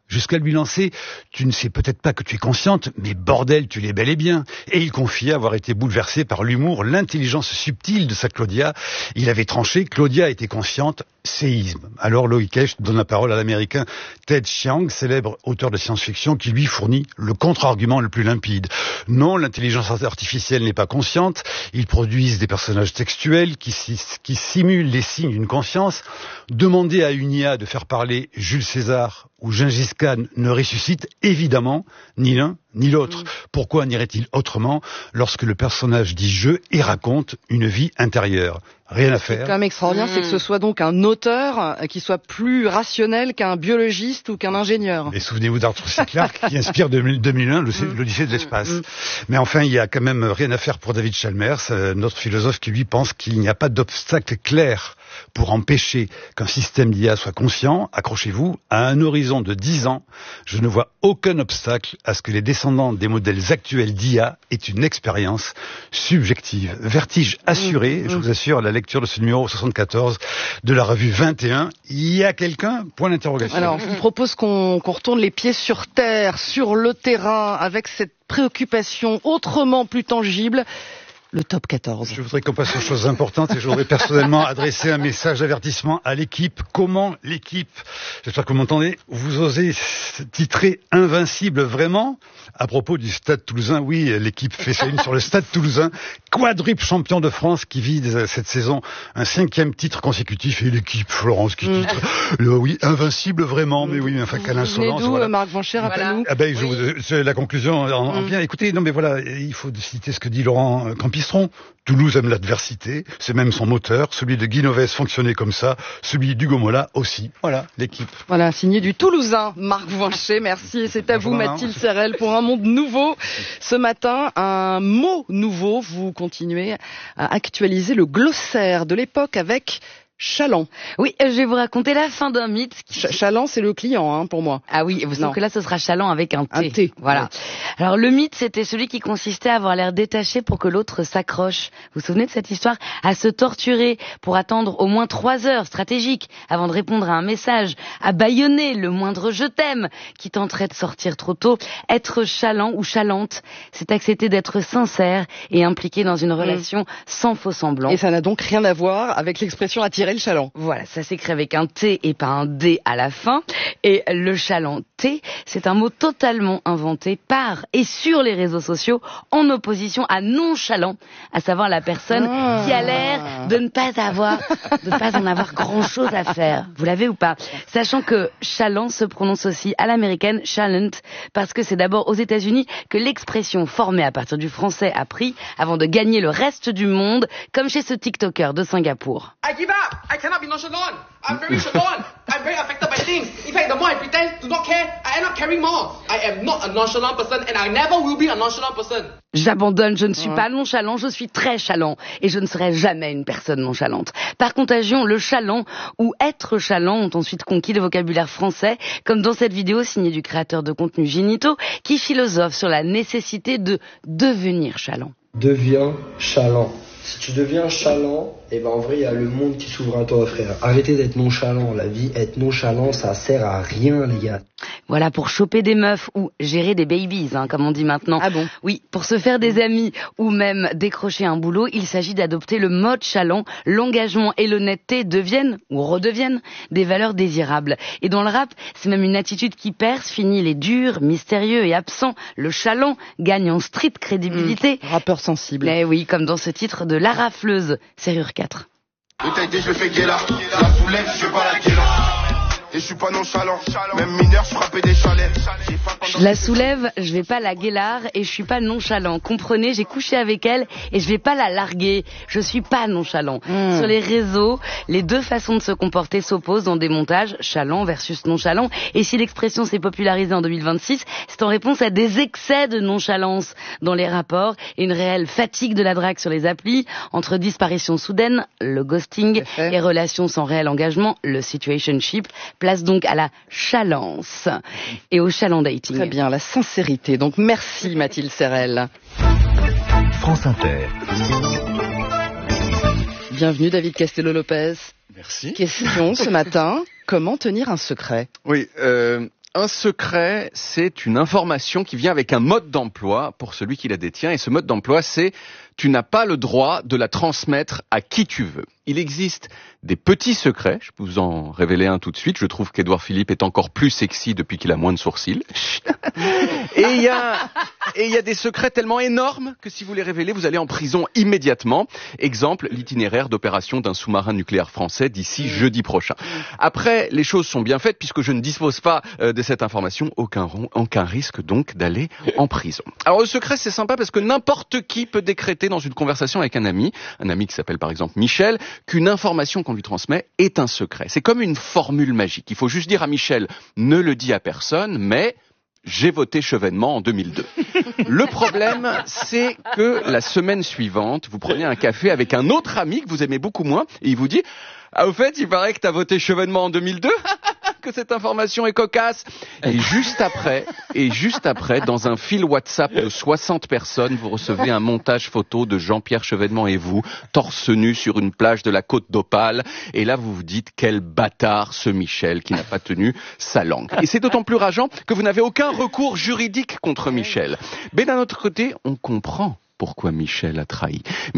S19: jusqu'à lui lancer « Tu ne sais peut-être pas que tu es consciente, mais bordel, tu l'es bel et bien ». Et il confiait avoir été bouleversé par l'humour, l'intelligence subtile de sa Claudia. Il avait tranché, Claudia était consciente, séisme. Alors Loïc Esch donne la parole à l'américain Ted Chiang, célèbre auteur de science-fiction, qui lui fournit le contre-argument le plus limpide. Non, l'intelligence artificielle n'est pas consciente, ils produisent des personnages textuels qui, qui simulent les signes d'une conscience. Demander à une I A de faire parler Jules César ou Gengis Khan ne ressuscite évidemment ni l'un ni l'autre. Mmh. Pourquoi n'irait-il autrement lorsque le personnage dit je et raconte une vie intérieure? Rien à faire.
S2: Ce qui est quand même extraordinaire, mmh. c'est que ce soit donc un auteur qui soit plus rationnel qu'un biologiste ou qu'un ingénieur.
S19: Et souvenez-vous d'Arthur C. Clarke qui inspire deux mille un mmh. l'Odyssée de l'espace. Mmh. Mais enfin, il y a quand même rien à faire pour David Chalmers, notre philosophe qui lui pense qu'il n'y a pas d'obstacle clair pour empêcher qu'un système d'I A soit conscient. Accrochez-vous, à un horizon de dix ans, je ne vois aucun obstacle à ce que les descendants des modèles actuels d'I A aient une expérience subjective. Vertige assuré, mmh. je vous assure, à la lecture de ce numéro soixante-quatorze de la revue vingt et un. Il y a quelqu'un? Point d'interrogation.
S2: Alors, je vous propose qu'on qu'on retourne les pieds sur terre, sur le terrain, avec cette préoccupation autrement plus tangible. Le top quatorze.
S19: Je voudrais qu'on passe aux choses importantes et je voudrais personnellement adresser un message d'avertissement à l'équipe. Comment l'équipe, j'espère que vous m'entendez, vous osez titrer Invincible vraiment à propos du Stade Toulousain? Oui, l'équipe fait sa une sur le Stade Toulousain, quadruple champion de France qui vise cette saison un cinquième titre consécutif et l'équipe Florence qui titre mmh. euh, oui, Invincible vraiment, mais oui, enfin quelle insolence.
S2: D'où
S19: voilà.
S2: Marc Vancher, rappelez-nous.
S19: Ah ben, je oui. vous, c'est la conclusion en, en mmh. bien. Écoutez, non mais voilà, il faut citer ce que dit Laurent Campistron. Toulouse aime l'adversité, c'est même son moteur. Celui de Guinoves fonctionnait comme ça, celui d'Hugo Mola aussi. Voilà, l'équipe.
S2: Voilà, signé du Toulousain, Marc Vancher. Merci, c'est à vous Mathilde Serrel pour un monde nouveau. Ce matin, un mot nouveau. Vous continuez à actualiser le glossaire de l'époque avec Chaland.
S20: Oui, je vais vous raconter la fin d'un mythe.
S2: Qui... Ch- Chaland, c'est le client, hein, pour moi.
S20: Ah oui, sauf que là, ce sera Chaland avec un T.
S2: Un T.
S20: Voilà.
S2: Ouais.
S20: Alors, le mythe, c'était celui qui consistait à avoir l'air détaché pour que l'autre s'accroche. Vous vous souvenez de cette histoire? À se torturer pour attendre au moins trois heures stratégiques avant de répondre à un message, à bâillonner le moindre je t'aime qui tenterait de sortir trop tôt. Être chaland ou chalante, c'est accepter d'être sincère et impliqué dans une relation mmh. sans faux semblant.
S2: Et ça n'a donc rien à voir avec l'expression attirer le chaland.
S20: Voilà, ça s'écrit avec un T et pas un D à la fin. Et le chalanté, c'est un mot totalement inventé par et sur les réseaux sociaux en opposition à nonchalant, à savoir la personne ah. qui a l'air de ne pas avoir, de ne pas en avoir grand chose à faire. Vous l'avez ou pas? Sachant que chaland se prononce aussi à l'américaine chalant, parce que c'est d'abord aux États-Unis que l'expression formée à partir du français a pris avant de gagner le reste du monde, comme chez ce TikToker de Singapour.
S21: I give up. I cannot be nonchalant. I'm very nonchalant. I'm very affected by things. In fact, the more I pretend to not care, I end up caring more. I am not a nonchalant person and I never will be a nonchalant person.
S20: J'abandonne, je ne suis ouais. pas nonchalant, je suis très chalant et je ne serai jamais une personne nonchalante. Par contagion, le chalant ou être chalant ont ensuite conquis le vocabulaire français, comme dans cette vidéo signée du créateur de contenu Ginito, qui philosophe sur la nécessité de devenir chalant.
S22: Deviens chalant. Si tu deviens chalant, eh ben en vrai il y a le monde qui s'ouvre à toi, frère. Arrêtez d'être nonchalant, la vie, être nonchalant ça sert à rien les gars.
S20: Voilà, pour choper des meufs ou gérer des babies, hein, comme on dit maintenant.
S2: Ah bon?
S20: Oui, pour se faire des amis ou même décrocher un boulot, il s'agit d'adopter le mode chaland. L'engagement et l'honnêteté deviennent ou redeviennent des valeurs désirables. Et dans le rap, c'est même une attitude qui perce, finit les durs, mystérieux et absents. Le chaland gagne en street crédibilité.
S2: Mmh, rappeur sensible.
S20: Eh oui, comme dans ce titre de La Rafleuse, Serrure quatre.
S23: Bouteille je fais guéla, la soulève, je fais pas la guéla. Et je suis pas nonchalant, même mineur, je frappais des chalets.
S20: Je la soulève, je vais pas la guélard et je suis pas nonchalant. Comprenez, j'ai couché avec elle et je vais pas la larguer. Je suis pas nonchalant. Mmh. Sur les réseaux, les deux façons de se comporter s'opposent dans des montages chalant versus nonchalant. Et si l'expression s'est popularisée en deux mille vingt-six, c'est en réponse à des excès de nonchalance dans les rapports et une réelle fatigue de la drague sur les applis, entre disparition soudaine, le ghosting, et relations sans réel engagement, le situationship. Place donc à la chalance et au chaland dating.
S2: Très bien, la sincérité. Donc merci Mathilde Serrel.
S3: France Inter.
S2: Bienvenue David Castello-Lopez.
S24: Merci.
S2: Question ce matin, comment tenir un secret?
S24: Oui, euh,
S4: Un secret, c'est une information qui vient avec un mode d'emploi pour celui qui la détient. Et ce mode d'emploi, c'est tu n'as pas le droit de la transmettre à qui tu veux. Il existe des petits secrets, je peux vous en révéler un tout de suite. Je trouve qu'Édouard Philippe est encore plus sexy depuis qu'il a moins de sourcils. Et il y a, et il y a des secrets tellement énormes que si vous les révélez, vous allez en prison immédiatement. Exemple, l'itinéraire d'opération d'un sous-marin nucléaire français d'ici jeudi prochain. Après, les choses sont bien faites puisque je ne dispose pas euh, de cette information. Aucun, aucun risque donc d'aller en prison. Alors le secret, c'est sympa parce que n'importe qui peut décréter dans une conversation avec un ami, un ami qui s'appelle par exemple Michel, qu'une information qu'on lui transmet est un secret. C'est comme une formule magique. Il faut juste dire à Michel, ne le dis à personne, mais j'ai voté Chevènement en deux mille deux. Le problème, c'est que la semaine suivante, vous prenez un café avec un autre ami que vous aimez beaucoup moins et il vous dit « Ah, au fait, il paraît que t'as voté Chevènement en deux mille deux ?» que cette information est cocasse. Et juste après, et juste après, dans un fil WhatsApp de soixante personnes, vous recevez un montage photo de Jean-Pierre Chevènement et vous, torse nu sur une plage de la côte d'Opale. Et là, vous vous dites, quel bâtard ce Michel qui n'a pas tenu sa langue. Et c'est d'autant plus rageant que vous n'avez aucun recours juridique contre Michel. Mais d'un autre côté, on comprend pourquoi Michel a trahi.